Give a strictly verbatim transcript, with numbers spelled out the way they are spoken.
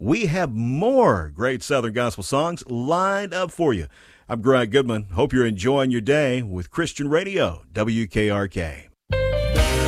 we have more great Southern gospel songs lined up for you. I'm Grant Goodman. Hope you're enjoying your day with Christian Radio, W K R K.